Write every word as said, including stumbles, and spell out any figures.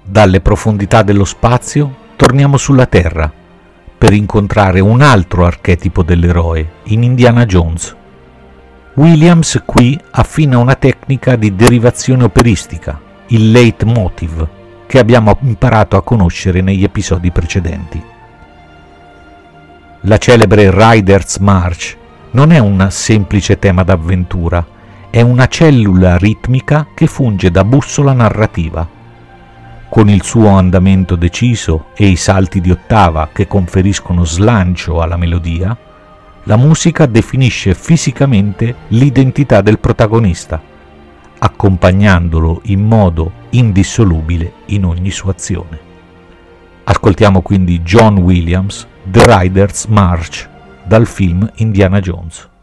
dalle profondità dello spazio torniamo sulla Terra per incontrare un altro archetipo dell'eroe in Indiana Jones. Williams qui affina una tecnica di derivazione operistica, il leitmotiv, che abbiamo imparato a conoscere negli episodi precedenti. La celebre Riders March non è un semplice tema d'avventura, è una cellula ritmica che funge da bussola narrativa. Con il suo andamento deciso e i salti di ottava che conferiscono slancio alla melodia, la musica definisce fisicamente l'identità del protagonista, accompagnandolo in modo indissolubile in ogni sua azione. Ascoltiamo quindi John Williams, The Riders March, dal film Indiana Jones.